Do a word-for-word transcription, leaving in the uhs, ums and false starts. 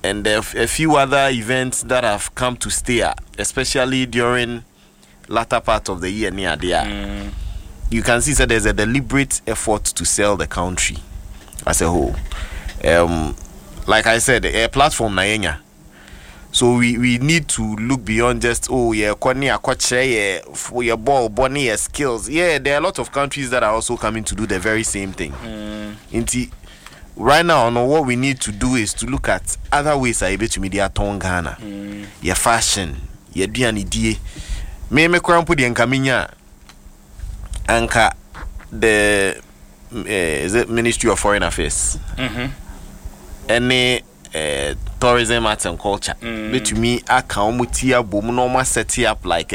and there are a few other events that have come to stay, especially during latter part of the year near there. Mm. You can see that there's a deliberate effort to sell the country as a whole. Um, like I said, a platform na. So we, we need to look beyond just, oh, yeah, Kwani Akwache, yeah, for your ball, Bonnie, yeah, skills. Yeah, there are a lot of countries that are also coming to do the very same thing. Mm. Inti, right now, no, what we need to do is to look at other ways I able to media ton Ghana. Mm. Your fashion, your D and D. Me me krampo di enkaminya anka the uh, is it Ministry of Foreign Affairs. Mhm. Any uh, tourism arts and culture. Mm. But to me, I can't mutia boom no set up like